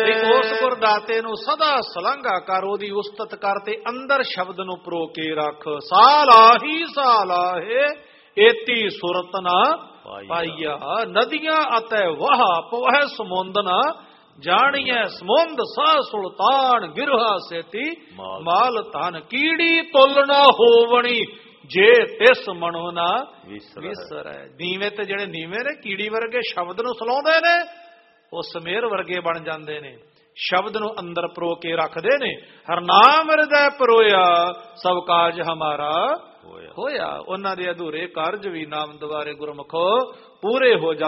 ਉਸ ਗੁਰਦਾਤੇ ਨੂੰ ਸਦਾ ਸਲਾਂਘਾ ਕਰ, ਉਹਦੀ ਉਸਤਤ ਕਰ ਤੇ ਅੰਦਰ ਸ਼ਬਦ ਨੂੰ ਪਰੋ ਕੇ ਰੱਖ। ਸਾਲਾਹੀ ਸਾਲਾਹੇ ਏਤੀ ਸੁਰਤ ਨਾ ਪਾਈਆ, ਨਦੀਆਂ ਅਤੇ ਵਾਹ ਪਵਹਿ ਸਮੁੰਦ ਨਾ ਜਾਣੀਐ। ਸਮੁੰਦ ਸਾ ਸੁਲਤਾਨ ਗਿਰਹਾ ਸੇਤੀ ਮਾਲ ਧਨ, ਕੀੜੀ ਤੁਲ ਨਾ ਹੋਵਣੀ ਜੇ ਤਿਸ ਮਨੋ ਨਾ ਵਿਸਰੈ। ਨੀਵੇਂ ਤੇ ਜਿਹੜੇ ਨੀਵੇਂ ਨੇ ਕੀੜੀ ਵਰਗੇ ਸ਼ਬਦ ਨੂੰ ਸਲਾਉਂਦੇ ਨੇ, ਉਹ ਸਮੇਰ ਵਰਗੇ ਬਣ ਜਾਂਦੇ ਨੇ। ਸ਼ਬਦ ਨੂੰ ਅੰਦਰ ਪਰੋ ਕੇ ਰੱਖਦੇ ਨੇ। ਹਰਨਾਮ ਹਿਰਦੈ ਪਰੋਇਆ ਸਭ ਕਾਜ ਹਮਾਰਾ ਹੋਇਆ। ਉਹਨਾਂ ਦੇ ਅਧੂਰੇ ਕਾਰਜ ਵੀ ਨਾਮ ਦੁਆਰੇ ਗੁਰਮੁਖੋ ਪੂਰੇ ਹੋ